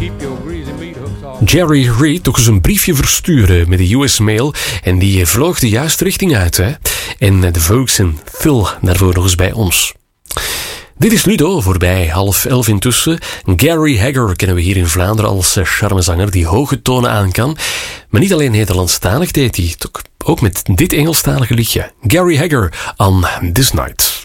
Jerry Reed toch eens een briefje versturen met de US Mail en die vloog de juiste richting uit. Hè? En de Vogues en Phil daarvoor nog eens bij ons. Dit is Ludo, voorbij 10:30 intussen. Gary Hagger kennen we hier in Vlaanderen als charmezanger die hoge tonen aan kan. Maar niet alleen Nederlandstalig deed hij, ook met dit Engelstalige liedje. Gary Hagger on This Night.